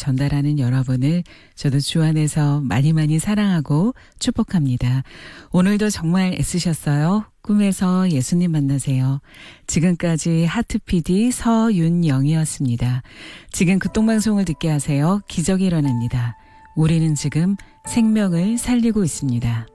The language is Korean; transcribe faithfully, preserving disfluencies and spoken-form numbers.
전달하는 여러분을 저도 주 안에서 많이 많이 사랑하고 축복합니다. 오늘도 정말 애쓰셨어요. 꿈에서 예수님 만나세요. 지금까지 하트피디 서윤영이었습니다. 지금 극동방송을 듣게 하세요. 기적이 일어납니다. 우리는 지금 생명을 살리고 있습니다.